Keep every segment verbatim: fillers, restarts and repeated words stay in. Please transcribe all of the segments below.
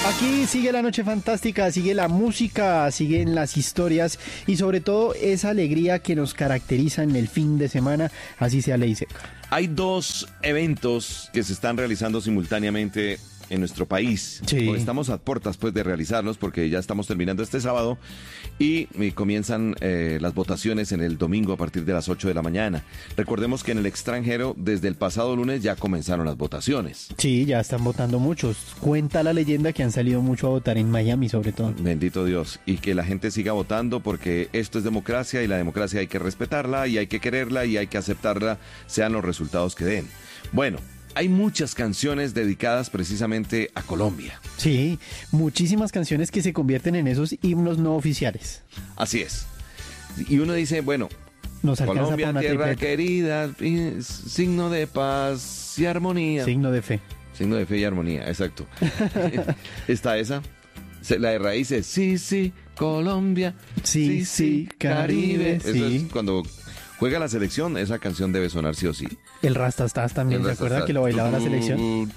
Aquí sigue la noche fantástica, sigue la música, siguen las historias y sobre todo esa alegría que nos caracteriza en el fin de semana, así sea ley seca. Hay dos eventos que se están realizando simultáneamente en nuestro país. Sí. Estamos a puertas pues de realizarlos porque ya estamos terminando este sábado y, y comienzan eh, las votaciones en el domingo a partir de las ocho de la mañana. Recordemos que en el extranjero desde el pasado lunes ya comenzaron las votaciones. Sí, ya están votando muchos. Cuenta la leyenda que han salido mucho a votar en Miami sobre todo. Bendito Dios. Y que la gente siga votando porque esto es democracia y la democracia hay que respetarla y hay que quererla y hay que aceptarla sean los resultados que den. Bueno, hay muchas canciones dedicadas precisamente a Colombia. Sí, muchísimas canciones que se convierten en esos himnos no oficiales. Así es. Y uno dice, bueno, Nos alcanza Colombia, por una tierra tripleta. querida, signo de paz y armonía. Signo de fe. Signo de fe y armonía, exacto. Está esa. Se- La de raíces, sí, sí, Colombia. Sí, sí, Caribe, Eso sí. es cuando juega la selección, esa canción debe sonar sí o sí. El Rastastas también, ¿se acuerda que lo bailaba la selección?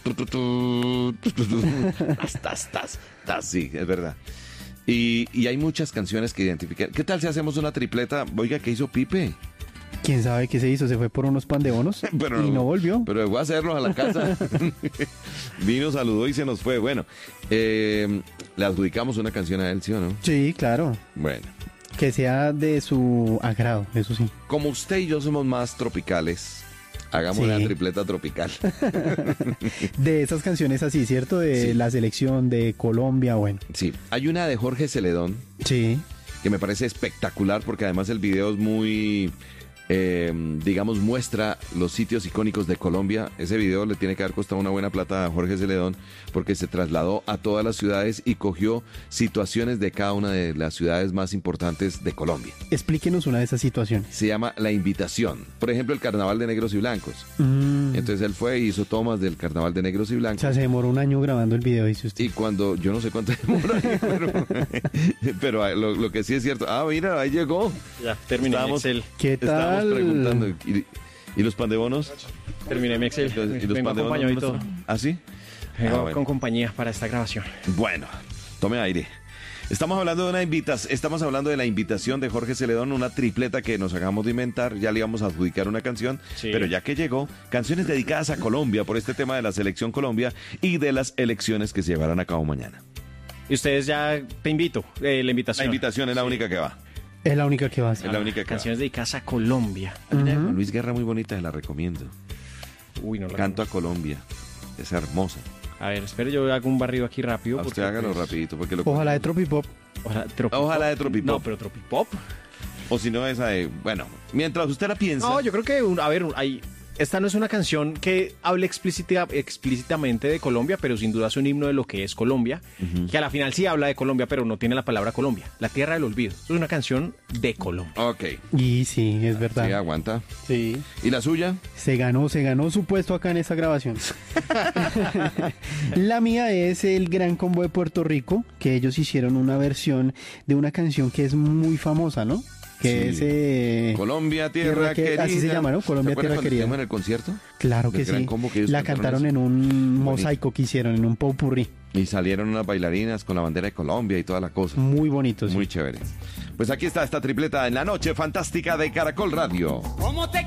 Rastas, tas, tas, sí, es verdad. Y, y hay muchas canciones que identifican. ¿Qué tal si hacemos una tripleta? Oiga, ¿qué hizo Pipe? ¿Quién sabe qué se hizo? Se fue por unos pan de bonos Pero y no volvió. Pero dejó hacerlos a la casa. Vino, saludó y se nos fue. Bueno, eh, le adjudicamos una canción a él, ¿sí o no? Sí, claro. Bueno, Que sea de su agrado, eso sí. como usted y yo somos más tropicales, hagamos Sí. una tripleta tropical. De esas canciones así, ¿cierto? De Sí. la selección de Colombia, bueno. Sí, hay una de Jorge Celedón Sí. que me parece espectacular porque además el video es muy, eh, digamos, muestra los sitios icónicos de Colombia. Ese video le tiene que haber costado una buena plata a Jorge Celedón porque se trasladó a todas las ciudades y cogió situaciones de cada una de las ciudades más importantes de Colombia. Explíquenos una de esas situaciones. Se llama La Invitación. Por ejemplo, el Carnaval de Negros y Blancos. Mm. Entonces él fue y hizo tomas del Carnaval de Negros y O Blancos. sea, se demoró un año grabando el video, dice usted. Y cuando, yo no sé cuánto demora, pero, pero lo, lo que sí es cierto. Ah, mira, ahí llegó. Ya, terminé Estábamos- mi Excel. ¿Qué Estábamos tal? preguntando. ¿Y, y los pan de bonos? Terminé mi Excel. ¿Y los, y los Vengo pan de bonos acompañado y no todo. los- ¿Ah, sí? Vengo Ah, bueno. con compañía para esta grabación. Bueno, tome aire. Estamos hablando de una invitación, estamos hablando de la invitación de Jorge Celedón, una tripleta que nos acabamos de inventar, ya le íbamos a adjudicar una canción, Sí. pero ya que llegó, canciones dedicadas a Colombia por este tema de la selección Colombia y de las elecciones que se llevarán a cabo mañana. Y ustedes ya te invito, eh, la La invitación. invitación es la única que va. Es la única que va a Es hacer. la única que va. Canciones dedicadas a Colombia. Hay una de Juan Luis Guerra muy bonita, se la recomiendo. Uy, no la Canto a Colombia, es hermosa. A ver, espero yo hago un barrido aquí rápido. A porque, usted hágalo pues, rapidito porque lo Ojalá de Tropipop. Ojalá, tropipop. Ojalá de Tropipop. No, pero Tropipop. O si no esa de, bueno, mientras usted la piensa. No, yo creo que, un- a ver, hay, esta no es una canción que hable explícita- explícitamente de Colombia, pero sin duda es un himno de lo que es Colombia, que a la final sí habla de Colombia, pero no tiene la palabra Colombia, la tierra del olvido. Es una canción de Colombia. Ok, Y sí, es sí, verdad. aguanta. Sí. ¿Y la suya? Se ganó, se ganó su puesto acá en esta grabación. La mía es el Gran Combo de Puerto Rico, que ellos hicieron una versión de una canción que es muy famosa, ¿no? Que Sí. es... eh, Colombia, tierra, Tierra que- querida. así se llama, ¿no? Colombia, ¿Se acuerdan Tierra cuando querida. estuvimos en el concierto? Claro que del Gran sí. Combo que ellos La cantaron cantaron eso. en un Bonito. mosaico que hicieron, en un popurrí. Y salieron unas bailarinas con la bandera de Colombia y toda la cosa. Muy bonito, sí. Muy chévere. Pues aquí está esta tripleta en la noche fantástica de Caracol Radio. ¿Cómo te